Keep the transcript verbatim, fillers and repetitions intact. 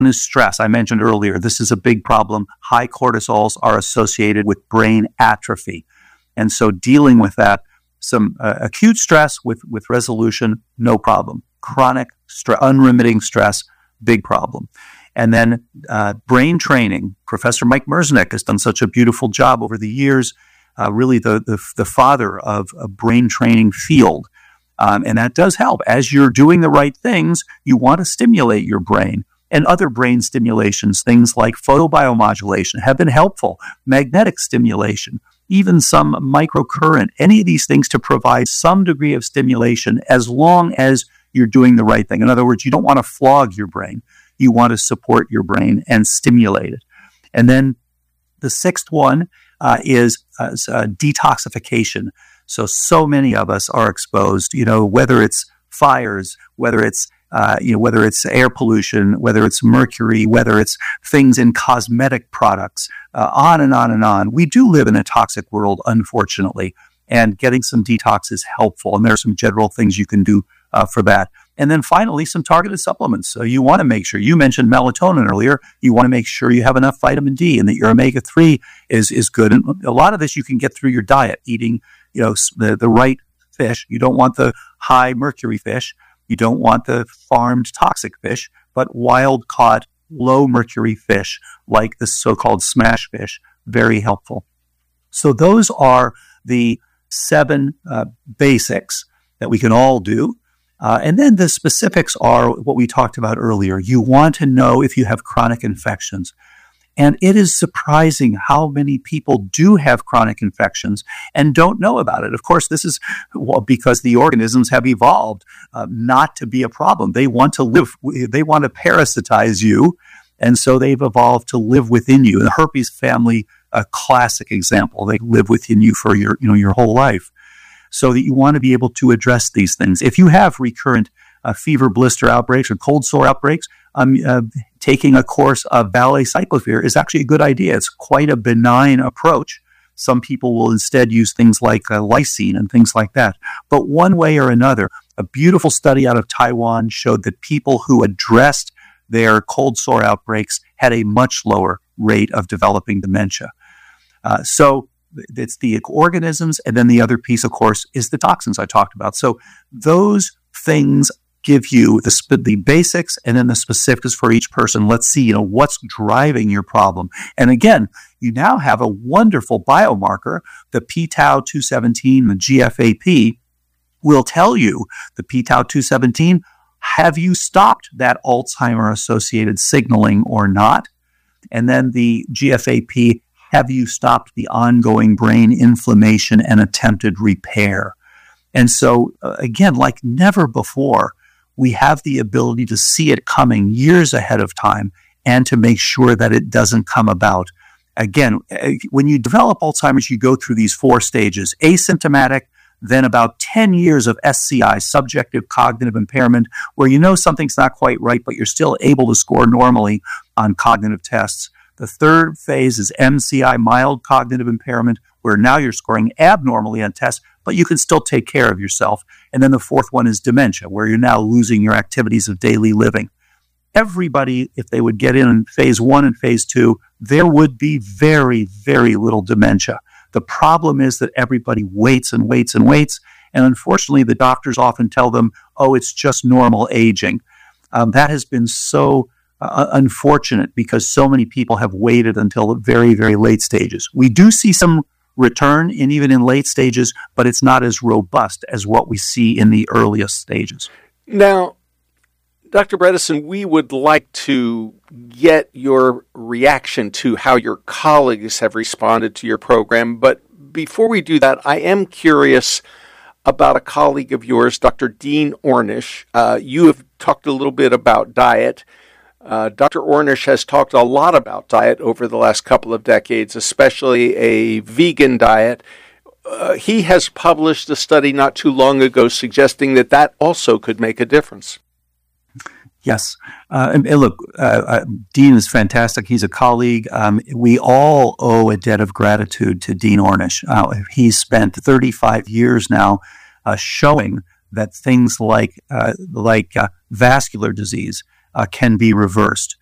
is stress. I mentioned earlier, this is a big problem. High cortisols are associated with brain atrophy. And so dealing with that, some uh, acute stress with, with resolution, no problem. Chronic, stre- unremitting stress, big problem. And then uh, brain training. Professor Mike Merzenich has done such a beautiful job over the years, uh, really the, the the father of a brain training field. Um, and that does help. As you're doing the right things, you want to stimulate your brain. And other brain stimulations, things like photobiomodulation, have been helpful. Magnetic stimulation, even some microcurrent, any of these things to provide some degree of stimulation as long as you're doing the right thing. In other words, you don't want to flog your brain. You want to support your brain and stimulate it. And then the sixth one uh, is uh, uh, detoxification. So, so many of us are exposed, you know, whether it's fires, whether it's Uh, you know, whether it's air pollution, whether it's mercury, whether it's things in cosmetic products, uh, on and on and on. We do live in a toxic world, unfortunately, and getting some detox is helpful. And there are some general things you can do uh, for that. And then finally, some targeted supplements. So you want to make sure, you mentioned melatonin earlier, you want to make sure you have enough vitamin D and that your omega three is, is good. And a lot of this you can get through your diet, eating, you know, the, the right fish. You don't want the high mercury fish. You don't want the farmed toxic fish, but wild-caught, low-mercury fish, like the so-called smash fish, very helpful. So those are the seven uh, basics that we can all do. Uh, and then the specifics are what we talked about earlier. You want to know if you have chronic infections. And it is surprising how many people do have chronic infections and don't know about it. Of course, this is well, because the organisms have evolved uh, not to be a problem. They want to live, they want to parasitize you, and so they've evolved to live within you. The herpes family, a classic example. They live within you for your, you know, your whole life. So that you want to be able to address these things. If you have recurrent uh, fever blister outbreaks or cold sore outbreaks, um, uh, taking a course of valacyclovir is actually a good idea. It's quite a benign approach. Some people will instead use things like uh, lysine and things like that. But one way or another, a beautiful study out of Taiwan showed that people who addressed their cold sore outbreaks had a much lower rate of developing dementia. Uh, so it's the organisms, and then the other piece, of course, is the toxins I talked about. So those things give you the sp- the basics and then the specifics for each person. Let's see, you know, what's driving your problem. And again, you now have a wonderful biomarker, the p tau two seventeen, the G F A P, will tell you, the p tau two seventeen, have you stopped that Alzheimer-associated signaling or not? And then the G F A P, have you stopped the ongoing brain inflammation and attempted repair? And so, uh, again, like never before, we have the ability to see it coming years ahead of time and to make sure that it doesn't come about. Again, when you develop Alzheimer's, you go through these four stages: asymptomatic, then about ten years of S C I, subjective cognitive impairment, where you know something's not quite right, but you're still able to score normally on cognitive tests. The third phase is M C I, mild cognitive impairment, where now you're scoring abnormally on tests, but you can still take care of yourself. And then the fourth one is dementia, where you're now losing your activities of daily living. Everybody, if they would get in in phase one and phase two, there would be very, very little dementia. The problem is that everybody waits and waits and waits. And unfortunately, the doctors often tell them, oh, it's just normal aging. Um, that has been so uh, unfortunate because so many people have waited until the very, very late stages. We do see some return in even in late stages, but it's not as robust as what we see in the earliest stages. Now, Doctor Bredesen, we would like to get your reaction to how your colleagues have responded to your program, but before we do that, I am curious about a colleague of yours, Doctor Dean Ornish. Uh, you have talked a little bit about diet. Uh, Doctor Ornish has talked a lot about diet over the last couple of decades, especially a vegan diet. Uh, he has published a study not too long ago suggesting that that also could make a difference. Yes. Uh, and, and look, uh, uh, Dean is fantastic. He's a colleague. Um, we all owe a debt of gratitude to Dean Ornish. Uh, he's spent thirty-five years now uh, showing that things like uh, like uh, vascular disease uh, can be reversed.